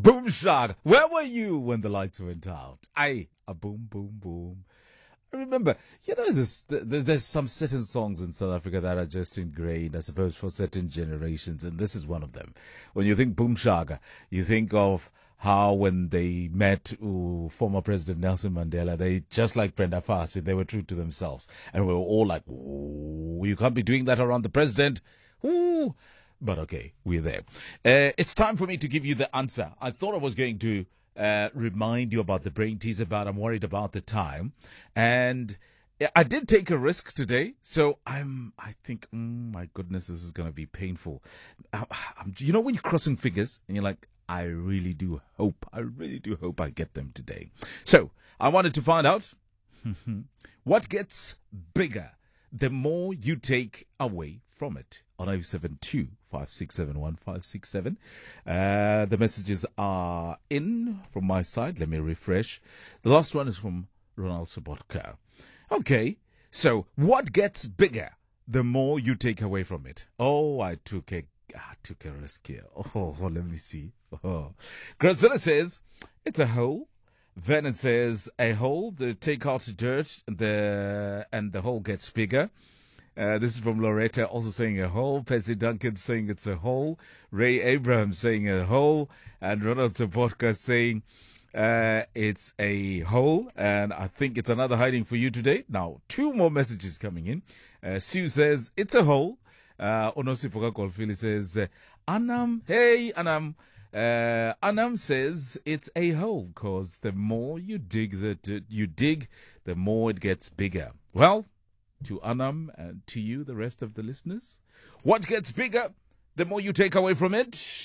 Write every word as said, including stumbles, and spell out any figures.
Boom Shaka, where were you when the lights went out? Aye, a boom, boom, boom. I remember, you know, there's, there's some certain songs in South Africa that are just ingrained, I suppose, for certain generations, and this is one of them. When you think Boom Shaka, you think of how when they met ooh, former President Nelson Mandela, they, just like Brenda Fassie, they were true to themselves. And we were all like, ooh, you can't be doing that around the president. Ooh. But okay, we're there. Uh, it's time for me to give you the answer. I thought I was going to uh, remind you about the brain teaser, but I'm worried about the time. And I did take a risk today, so I'm, I think, mm, my goodness, this is going to be painful. I, I'm, you know when you're crossing fingers and you're like, I really do hope, I really do hope I get them today. So I wanted to find out what gets bigger the more you take away from it. On oh seven two, five six seven, one five six seven. Uh, the messages are in from my side. Let me refresh. The last one is from Ronald Sobotka. Okay, so what gets bigger the more you take away from it? Oh, I took a, I took a risk here. Oh, let me see. Oh. Grazilla says, it's a hole. Vernon says, a hole. They take out the dirt the, and the hole gets bigger. Uh, this is from Loretta, also saying a hole. Percy Duncan saying it's a hole. Ray Abraham saying a hole. And Ronald Sobotka saying uh, it's a hole. And I think it's another hiding for you today. Now, two more messages coming in. Uh, Sue says it's a hole. Uh, Onosipoka Kolfili says, uh, Anam, hey, Anam. Uh, Anam says it's a hole because the more you dig, the, you dig, the more it gets bigger. Well, to Anam and to you, the rest of the listeners, what gets bigger, the more you take away from it?